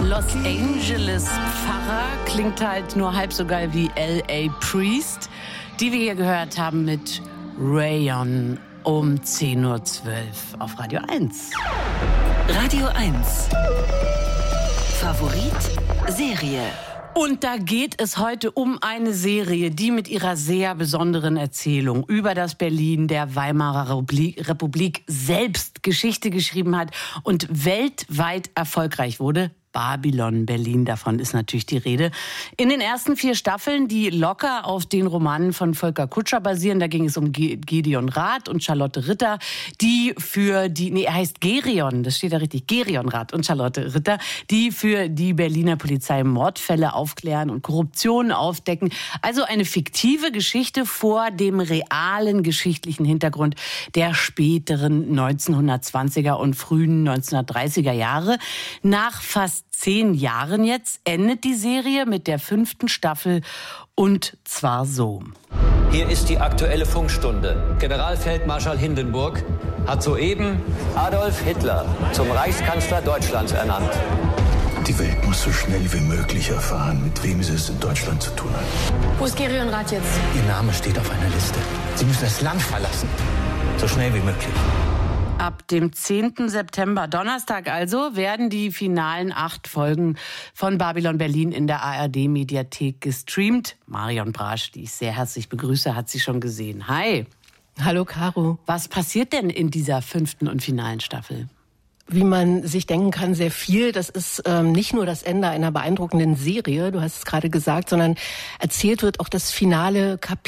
Los Angeles Pfarrer klingt halt nur halb so geil wie L.A. Priest, die wir hier gehört haben mit Rayon um 10.12 Uhr auf Radio 1. Radio 1. Favorit Serie. Und da geht es heute um eine Serie, die mit ihrer sehr besonderen Erzählung über das Berlin der Weimarer Republik selbst Geschichte geschrieben hat und weltweit erfolgreich wurde. Babylon Berlin, davon ist natürlich die Rede. In den ersten 4 Staffeln, die locker auf den Romanen von Volker Kutscher basieren, da ging es um Gideon Rath und Charlotte Ritter, er heißt Gerion, das steht da richtig, Gerion Rath und Charlotte Ritter, die für die Berliner Polizei Mordfälle aufklären und Korruption aufdecken. Also eine fiktive Geschichte vor dem realen geschichtlichen Hintergrund der späteren 1920er und frühen 1930er Jahre. Nach fast 10 Jahren jetzt endet die Serie mit der 5. Staffel und zwar so. Hier ist die aktuelle Funkstunde. Generalfeldmarschall Hindenburg hat soeben Adolf Hitler zum Reichskanzler Deutschlands ernannt. Die Welt muss so schnell wie möglich erfahren, mit wem sie es in Deutschland zu tun hat. Wo ist Gerion Rath jetzt? Ihr Name steht auf einer Liste. Sie müssen das Land verlassen. So schnell wie möglich. Ab dem 10. September, Donnerstag also, werden die finalen 8 Folgen von Babylon Berlin in der ARD-Mediathek gestreamt. Marion Brasch, die ich sehr herzlich begrüße, hat sie schon gesehen. Hi. Hallo, Caro. Was passiert denn in dieser 5. und finalen Staffel? Wie man sich denken kann, sehr viel. Das ist nicht nur das Ende einer beeindruckenden Serie, du hast es gerade gesagt, sondern erzählt wird auch das finale Kapitel